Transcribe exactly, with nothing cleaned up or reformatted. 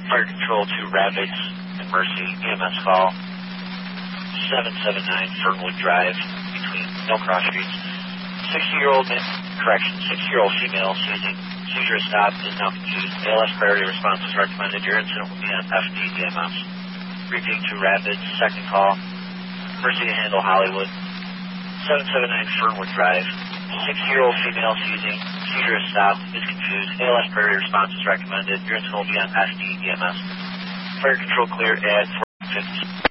Fire Control to Rapids and Mercy, E M S call, seven seven nine Fernwood Drive, between No Cross Streets. sixty-year-old, correction, sixty-year-old female seizing, seizure stop is now confused. A L S priority response is recommended. Your incident will be on F D E M S. Repeating to Rapids, second call, Mercy to handle Hollywood, seven seven nine Fernwood Drive. sixty-year-old female seizing, seizure is stopped, is confused. A L S priority response is recommended. Your incident will be on F D E M S. Fire Control clear at four fifty.